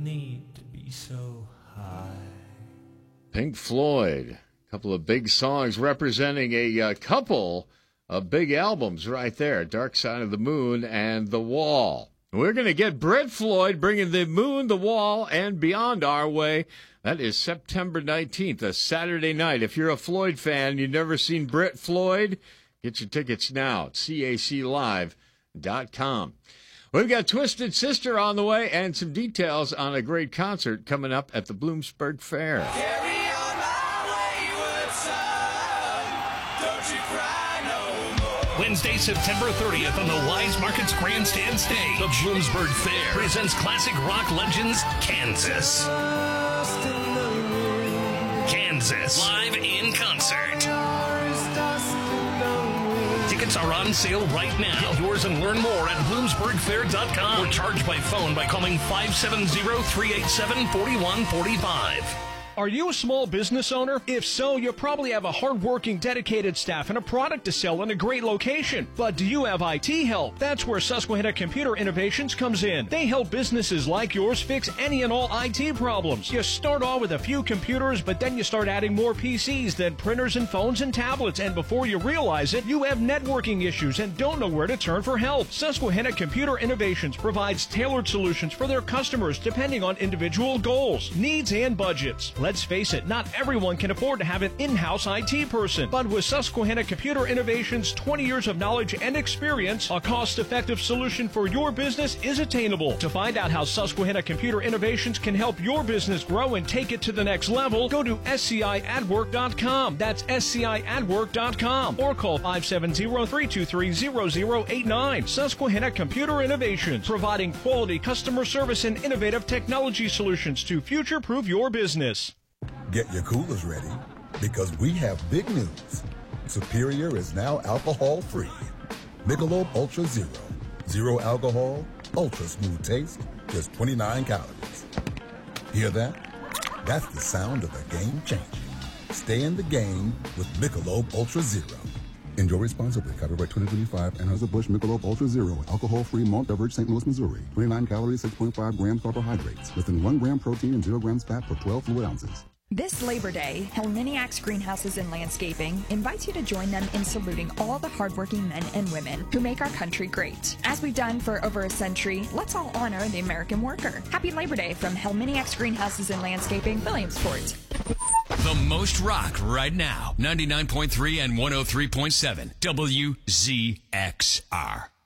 need to be so high. Pink Floyd, a couple of big songs representing a couple of big albums right there, Dark Side of the Moon and The Wall. We're going to get Brett Floyd bringing The Moon, The Wall, and Beyond our way. That is September 19th, a Saturday night. If you're a Floyd fan, you've never seen Brett Floyd, get your tickets now at caclive.com. We've got Twisted Sister on the way and some details on a great concert coming up at the Bloomsburg Fair. Carry on my wayward son, don't you cry no more. Wednesday, September 30th on the Wise Markets Grandstand stage, the Bloomsburg Fair presents classic rock legends Kansas. Kansas, live in concert. Tickets are on sale right now. Get yours and learn more at bloomsburgfair.com or charge by phone by calling 570-387-4145. Are you a small business owner? If so, you probably have a hardworking, dedicated staff and a product to sell in a great location. But do you have IT help? That's where Susquehanna Computer Innovations comes in. They help businesses like yours fix any and all IT problems. You start off with a few computers, but then you start adding more PCs, then printers and phones and tablets, and before you realize it, you have networking issues and don't know where to turn for help. Susquehanna Computer Innovations provides tailored solutions for their customers depending on individual goals, needs, and budgets. Let's face it, not everyone can afford to have an in-house IT person. But with Susquehanna Computer Innovations' 20 years of knowledge and experience, a cost-effective solution for your business is attainable. To find out how Susquehanna Computer Innovations can help your business grow and take it to the next level, go to sciadwork.com. That's sciadwork.com. Or call 570-323-0089. Susquehanna Computer Innovations, providing quality customer service and innovative technology solutions to future-proof your business. Get your coolers ready, because we have big news. Superior is now alcohol-free. Michelob Ultra Zero. Zero alcohol, ultra smooth taste, just 29 calories. Hear that? That's the sound of a game changer. Stay in the game with Michelob Ultra Zero. Enjoy responsibly. Copyright 2025. Anheuser-Busch Michelob Ultra Zero. Alcohol-free malt beverage, St. Louis, Missouri. 29 calories, 6.5 grams carbohydrates. Within 1 gram protein and 0 grams fat per 12 fluid ounces. This Labor Day, Helminiacs Greenhouses and Landscaping invites you to join them in saluting all the hardworking men and women who make our country great. As we've done for over a century, let's all honor the American worker. Happy Labor Day from Helminiacs Greenhouses and Landscaping, Williamsport. The most rock right now. 99.3 and 103.7 WZXR.